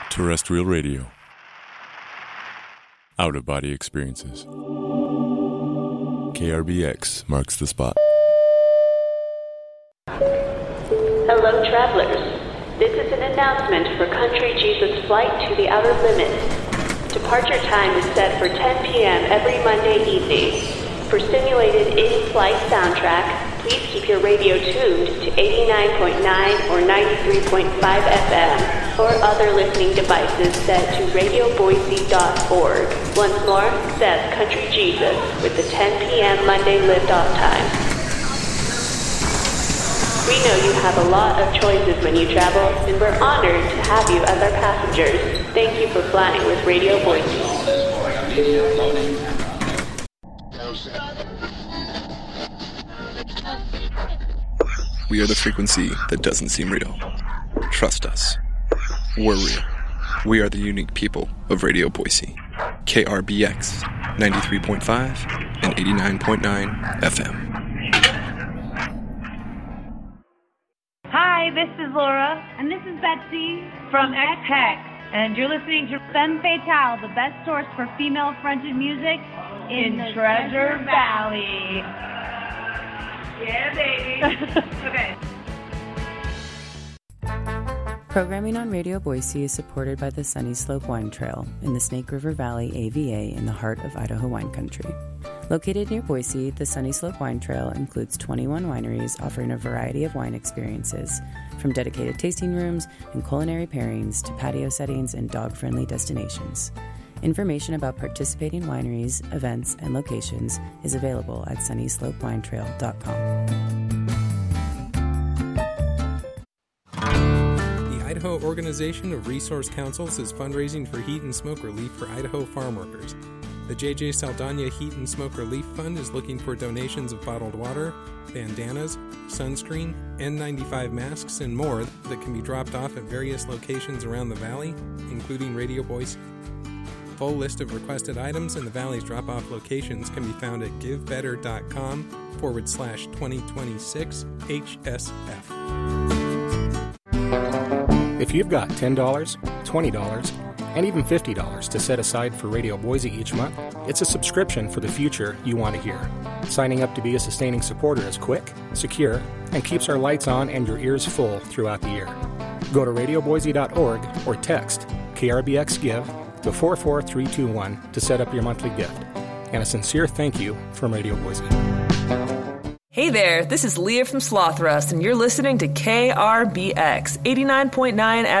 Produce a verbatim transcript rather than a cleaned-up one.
Terrestrial radio. Out-of-body experiences. K R B X marks the spot. Hello, travelers. This is an announcement for Country Jesus Flight to the Outer Limits. Departure time is set for ten p.m. every Monday evening. For simulated in-flight soundtrack, please keep your radio tuned to eighty-nine point nine or ninety-three point five F M or other listening devices set to radio boise dot org. Once more, that's Country Jesus with the ten p.m. Monday liftoff time. We know you have a lot of choices when you travel, and we're honored to have you as our passengers. Thank you for flying with Radio Boise. We are the frequency that doesn't seem real. Trust us. We're real. We are the unique people of Radio Boise. K R B X, ninety-three point five and eighty-nine point nine F M. Hi, this is Laura. And this is Betsy from X-Hex. And you're listening to Femme Fatale, the best source for female-fronted music in, in Treasure Valley. Yeah, baby. Okay. Programming on Radio Boise is supported by the Sunny Slope Wine Trail in the Snake River Valley A V A in the heart of Idaho wine country. Located near Boise, the Sunny Slope Wine Trail includes twenty-one wineries offering a variety of wine experiences, from dedicated tasting rooms and culinary pairings to patio settings and dog-friendly destinations. Information about participating wineries, events, and locations is available at sunny slope wine trail dot com. The Idaho Organization of Resource Councils is fundraising for heat and smoke relief for Idaho farm workers. The J J Saldana Heat and Smoke Relief Fund is looking for donations of bottled water, bandanas, sunscreen, N ninety-five masks, and more that can be dropped off at various locations around the valley, including Radio Boise. Full list of requested items and the Valley's drop-off locations can be found at givebetter.com forward slash 2026 HSF. If you've got ten dollars, twenty dollars, and even fifty dollars to set aside for Radio Boise each month, it's a subscription for the future you want to hear. Signing up to be a sustaining supporter is quick, secure, and keeps our lights on and your ears full throughout the year. Go to radio boise dot org or text K R B X Give to four four three two one to set up your monthly gift. And a sincere thank you from Radio Boise. Hey there, this is Leah from Slothrust, and you're listening to K R B X eighty-nine point nine